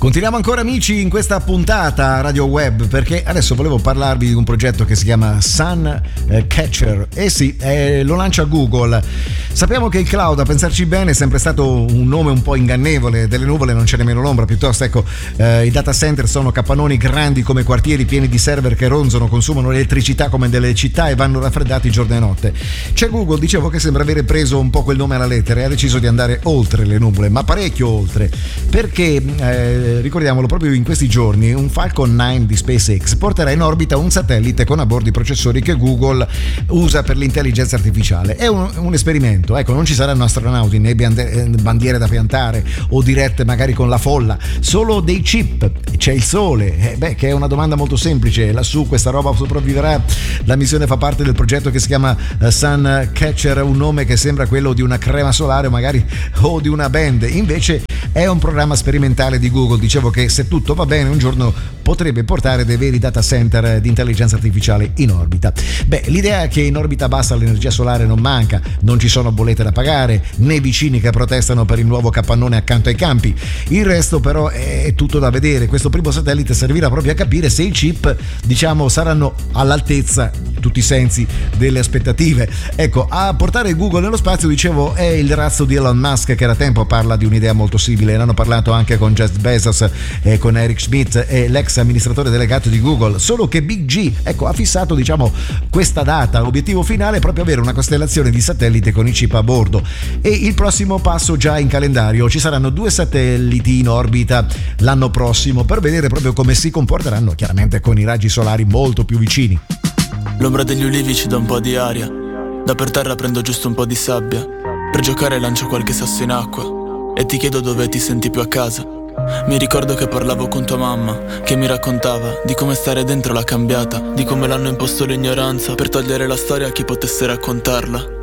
Continuiamo ancora amici in questa puntata Radio Web, perché adesso volevo parlarvi di un progetto che si chiama Sun Catcher. Sì, lo lancia Google. Sappiamo che il cloud, a pensarci bene, è sempre stato un nome un po' ingannevole. Delle nuvole non c'è nemmeno l'ombra, piuttosto ecco, i data center sono capannoni grandi come quartieri pieni di server che ronzano, consumano elettricità come delle città e vanno raffreddati giorno e notte. C'è Google, dicevo, che sembra avere preso un po' quel nome alla lettera e ha deciso di andare oltre le nuvole, ma parecchio oltre, perché ricordiamolo, proprio in questi giorni un Falcon 9 di SpaceX porterà in orbita un satellite con a bordo i processori che Google usa per l'intelligenza artificiale. È un esperimento, ecco, non ci saranno astronauti né bandiere da piantare o dirette magari con la folla, solo dei chip. C'è il sole, che è una domanda molto semplice. Lassù questa roba sopravviverà? La missione fa parte del progetto che si chiama Sun Catcher, un nome che sembra quello di una crema solare magari o di una band, invece è un programma sperimentale di Google. Dicevo che se tutto va bene un giorno potrebbe portare dei veri data center di intelligenza artificiale in orbita. L'idea è che in orbita bassa l'energia solare non manca, non ci sono bollette da pagare né vicini che protestano per il nuovo capannone accanto ai campi. Il resto però è tutto da vedere. Questo primo satellite servirà proprio a capire se i chip, diciamo, saranno all'altezza in tutti i sensi delle aspettative. Ecco, a portare Google nello spazio, dicevo, è il razzo di Elon Musk, che da tempo parla di un'idea molto simile. Ne hanno parlato anche con Jeff Bezos e con Eric Schmidt, e l'ex amministratore delegato di Google, solo che Big G, ecco, ha fissato, diciamo, questa data. L'obiettivo finale è proprio avere una costellazione di satellite con i chip a bordo, e il prossimo passo già in calendario: ci saranno 2 satelliti in orbita l'anno prossimo per vedere proprio come si comporteranno, chiaramente con i raggi solari molto più vicini. L'ombra degli ulivi ci dà un po' di aria, da per terra prendo giusto un po' di sabbia, per giocare lancio qualche sasso in acqua e ti chiedo dove ti senti più a casa. Mi ricordo che parlavo con tua mamma, che mi raccontava di come stare dentro l'ha cambiata, di come l'hanno imposto l'ignoranza per togliere la storia a chi potesse raccontarla.